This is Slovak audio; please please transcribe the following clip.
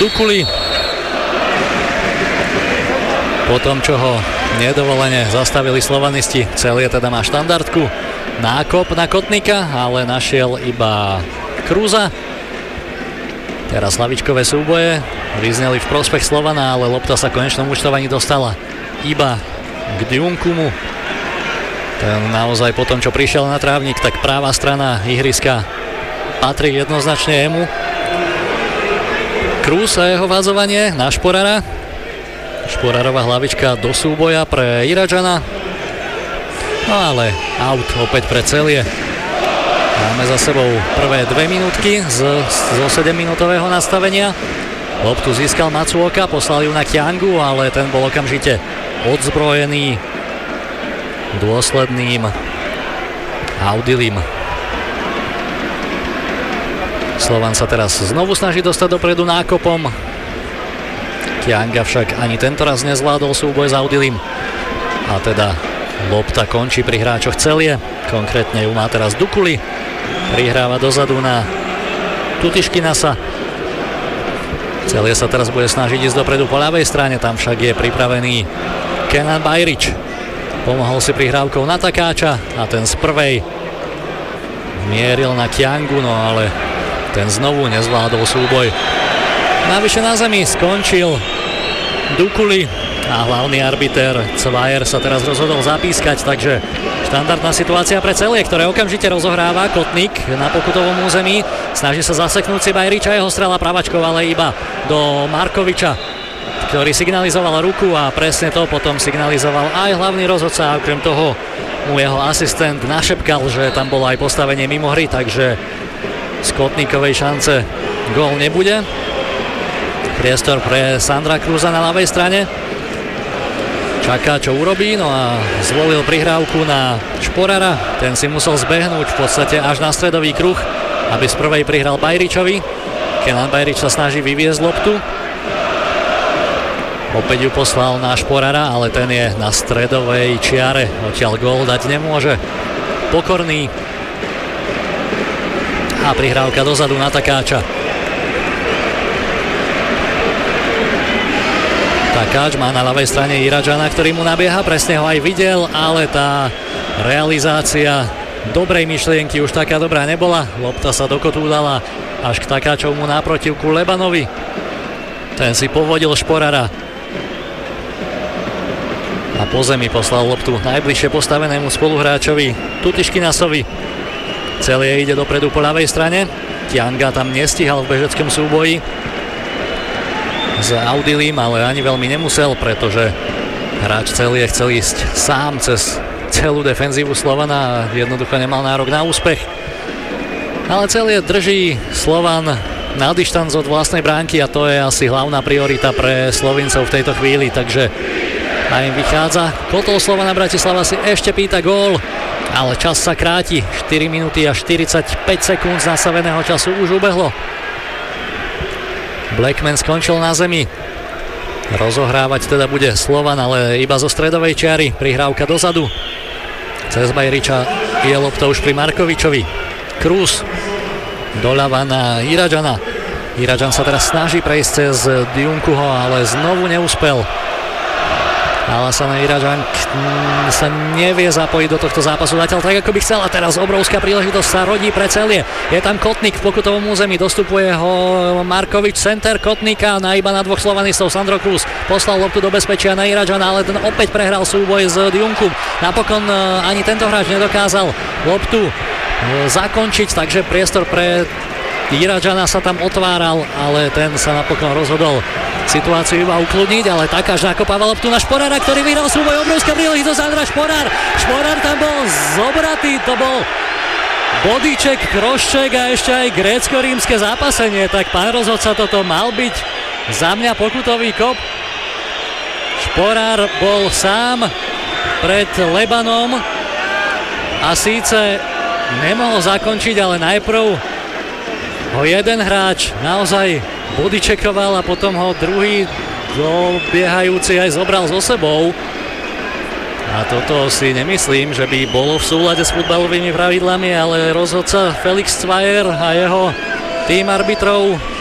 Dukuli. Po tom, čo ho nedovolene zastavili slovanisti, Celie teda má štandardku. Nákop na Kotníka, ale našiel iba Krúza. Teraz hlavičkové súboje vyzneli v prospech Slovana, ale lopta sa v konečnom účtovaní dostala iba k Diunkumu. Ten naozaj po tom, čo prišiel na trávnik, tak práva strana ihriska patrí jednoznačne jemu. Krúz a jeho vázovanie na Šporara. Šporarová hlavička do súboja pre Iradžana. No ale out opäť pre Celie. Máme za sebou prvé 2 minútky zo 7-minútového nastavenia. Loptu získal Matsuoka, poslal ju na Kiangu, ale ten bol okamžite odzbrojený dôsledným Audilim. Slovan sa teraz znovu snaží dostať dopredu nákopom. Kianga však ani tento raz nezvládol súboj s Audilim. A teda lopta končí pri hráčoch Celie. Konkrétne ju má teraz Dukuli. Prihráva dozadu na Tutiškinasa. Celie sa teraz bude snažiť ísť dopredu po ľavej strane. Tam však je pripravený Kenan Bajrič. Pomohol si prihrávkou na Takáča a ten z prvej mieril na Kiangu, no ale ten znovu nezvládol súboj. Navyše na zemi skončil Dukuli a hlavný arbiter Cvajer sa teraz rozhodol zapískať, takže štandardná situácia pre Celie, ktoré okamžite rozohráva Kotník na pokutovom území. Snaží sa zaseknúť si Bajriča, jeho strela pravačkou, ale iba do Markoviča, ktorý signalizoval ruku a presne to potom signalizoval aj hlavný rozhodca. A okrem toho mu jeho asistent našepkal, že tam bolo aj postavenie mimo hry, takže z Kotníkovej šance gól nebude. Priestor pre Sandra Krúza na ľavej strane. Čaká, čo urobí, no a zvolil prihrávku na Šporara. Ten si musel zbehnúť v podstate až na stredový kruh, aby z prvej prihral Bajričovi. Kenan Bajrič sa snaží vyviezť loptu. Opäť ju poslal na Šporara, ale ten je na stredovej čiare. Odtiaľ gól dať nemôže. Pokorný. A prihrávka dozadu na Takáča. Takáč má na ľavej strane Iradžana, ktorý mu nabieha, presne ho aj videl, ale tá realizácia dobrej myšlienky už taká dobrá nebola. Lopta sa dokotúdala až k Takáčovmu náprotivku Lebanovi. Ten si povodil Šporara a po zemi poslal loptu najbližšie postavenému spoluhráčovi Tutiškinasovi. Celie ide dopredu po ľavej strane. Kianga tam nestihal v bežeckom súboji s Audilim, ale ani veľmi nemusel, pretože hráč Celie chcel ísť sám cez celú defenzívu Slovana a jednoducho nemal nárok na úspech. Ale Celie drží Slovan na dištanc od vlastnej bránky a to je asi hlavná priorita pre Slovincov v tejto chvíli, takže aj im vychádza. Kotol Slovana Bratislava si ešte pýta gól, ale čas sa kráti. 4 minúty a 45 sekúnd z nasaveného času už ubehlo. Blackman skončil na zemi. Rozohrávať teda bude Slovan, ale iba zo stredovej čiary. Prihrávka dozadu. Cez Bajriča je lopta už pri Markovičovi. Krúz doľava na Iradžana. Iradžan sa teraz snaží prejsť cez Diunkuho, ale znovu neúspel. Alassane Iradžan sa nevie zapojiť do tohto zápasu zatiaľ tak, ako by chcel. A teraz obrovská príležitosť sa rodí pre Celie. Je tam Kotník v pokutovom území, dostupuje ho Markovič, center Kotníka iba na dvoch slovanistov. Sandro Krúz poslal loptu do bezpečia na Iradžana, ale ten opäť prehral súboj s Diunkum. Napokon ani tento hráč nedokázal loptu zakončiť, takže priestor pre Iradžana sa tam otváral, ale ten sa napokon rozhodol situáciu iba ukludniť, ale Takáč nakopával loptu na Šporara, ktorý vyhral súboj. Obrovská príležitosť Andra Šporár. Šporár tam bol zobratý, to bol bodíček, krošček a ešte aj grécko-rímske zápasenie, tak pán rozhodca, toto mal byť za mňa pokutový kop. Šporár bol sám pred Lebanom a síce nemohol zakončiť, ale najprv ho jeden hráč naozaj bodyčekoval a potom ho druhý dobiehajúci aj zobral so sebou. A toto si nemyslím, že by bolo v súlade s futbalovými pravidlami, ale rozhodca Felix Cvajer a jeho tým arbitrov